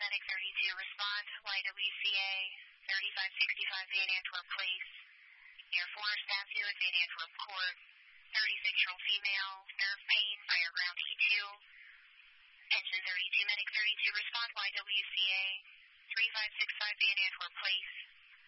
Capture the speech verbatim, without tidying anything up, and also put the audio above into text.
Medic thirty-two, respond. Y W C A thirty-five sixty-five Van Antwerp, please. Air Force staff here at Van Antwerp Court. thirty-six-year-old female, nerve pain, fire ground T two. Engine thirty-two, Medic thirty-two, respond. Y W C A three five six five Van Antwerp, please.